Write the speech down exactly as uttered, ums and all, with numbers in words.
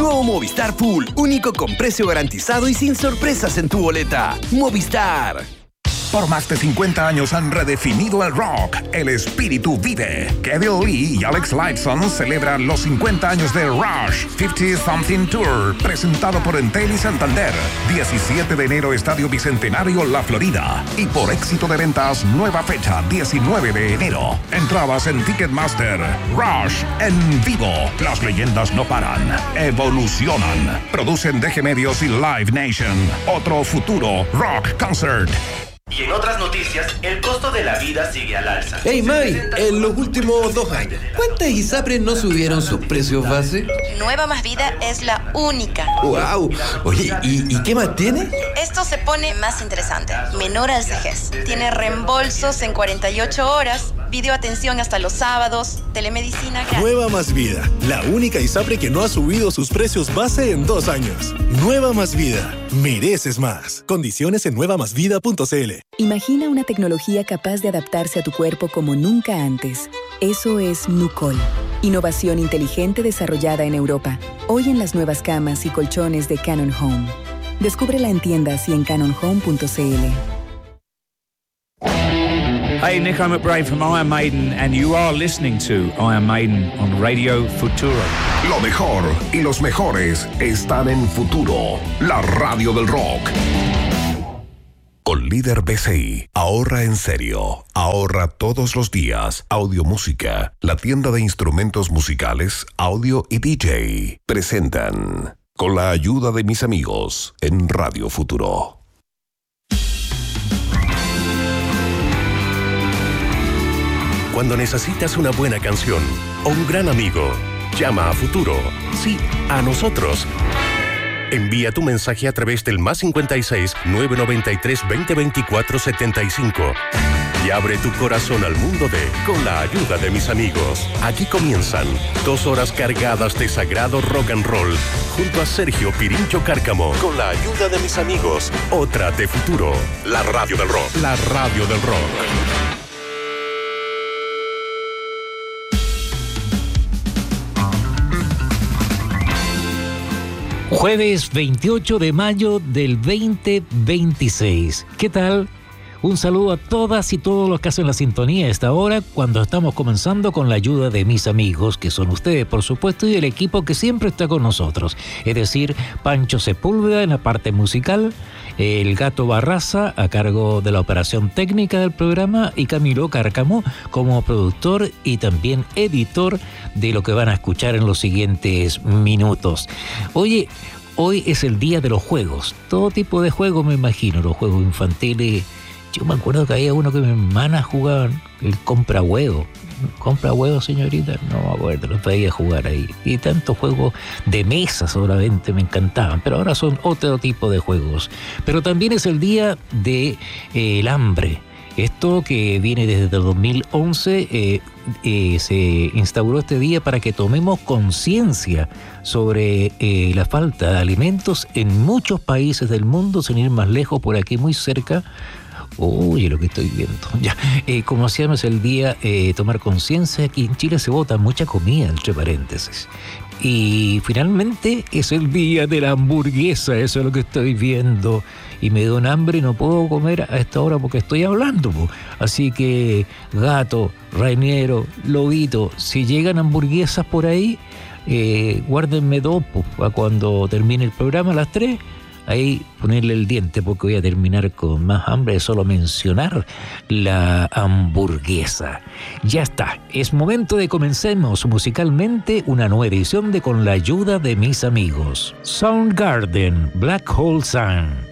Nuevo Movistar Full, único con precio garantizado y sin sorpresas en tu boleta. Movistar. Por más de cincuenta años han redefinido el rock. El espíritu vive. Kevin Lee y Alex Lifeson celebran los cincuenta años de Rush cincuenta Something Tour, presentado por Entel y Santander. diecisiete de enero, Estadio Bicentenario, La Florida. Y por éxito de ventas, nueva fecha, diecinueve de enero. Entradas en Ticketmaster. Rush en vivo. Las leyendas no paran. Evolucionan. Producen D G Medios y Live Nation. Otro futuro Rock Concert. Y en otras noticias, el costo de la vida sigue al alza. Hey May, en los últimos dos años, ¿cuántas ISAPRES no subieron sus precios base? Nueva Más Vida es la única. ¡Wow! Oye, ¿y, ¿y qué más tiene? Esto se pone más interesante. Menor al cejez. Tiene reembolsos en cuarenta y ocho horas, videoatención hasta los sábados, telemedicina gratis. Nueva Más Vida, la única ISAPRE que no ha subido sus precios base en dos años. Nueva Más Vida, mereces más. Condiciones en nueva más vida punto c l. Imagina una tecnología capaz de adaptarse a tu cuerpo como nunca antes. Eso es Nucol. Innovación inteligente desarrollada en Europa. Hoy en las nuevas camas y colchones de Canon Home. Descúbrela en tiendas y en canon home punto c l. Hey, Nick, I'm McBrain from Iron Maiden, and you are listening to Iron Maiden on Radio Futuro. Lo mejor y los mejores están en Futuro, la radio del rock. Con Líder B C I, ahorra en serio, ahorra todos los días. Audio Música, la tienda de instrumentos musicales, audio y D J, presentan Con la ayuda de mis amigos en Radio Futuro. Cuando necesitas una buena canción o un gran amigo, llama a Futuro. Sí, a nosotros. Envía tu mensaje a través del más cincuenta y seis, nueve noventa y tres, veinte veinticuatro, setenta y cinco y abre tu corazón al mundo de Con la ayuda de mis amigos. Aquí comienzan dos horas cargadas de sagrado rock and roll junto a Sergio Pirincho Cárcamo. Con la ayuda de mis amigos, otra de Futuro, la radio del rock. La radio del rock. Jueves veintiocho de mayo del veinte veintiséis. ¿Qué tal? Un saludo a todas y todos los que hacen la sintonía a esta hora, cuando estamos comenzando con la ayuda de mis amigos, que son ustedes, por supuesto, y el equipo que siempre está con nosotros. Es decir, Pancho Sepúlveda en la parte musical, el Gato Barraza a cargo de la operación técnica del programa y Camilo Cárcamo como productor y también editor de lo que van a escuchar en los siguientes minutos. Oye, hoy es el día de los juegos, todo tipo de juegos me imagino, los juegos infantiles. Yo me acuerdo que había uno que mi hermana jugaban, el compra huevo. ¿Compra huevos, señorita? No me acuerdo, los veía jugar ahí. Y tantos juegos de mesa solamente me encantaban, pero ahora son otro tipo de juegos. Pero también es el día del de, eh, hambre. Esto que viene desde el dos mil once, eh, eh, se instauró este día para que tomemos conciencia sobre eh, la falta de alimentos en muchos países del mundo, sin ir más lejos, por aquí muy cerca. Oye, lo que estoy viendo. Ya, eh, como hacíamos el día, eh, tomar conciencia, aquí en Chile se bota mucha comida, entre paréntesis. Y finalmente es el día de la hamburguesa, eso es lo que estoy viendo. Y me da un hambre y no puedo comer a esta hora porque estoy hablando, po. Así que, Gato, Rainiero, Lobito, si llegan hamburguesas por ahí, eh, guárdenme dos, po, a cuando termine el programa a las tres. Ahí ponerle el diente porque voy a terminar con más hambre de solo mencionar la hamburguesa. Ya está, es momento de comencemos musicalmente una nueva edición de Con la ayuda de mis amigos. Soundgarden, Black Hole Sun.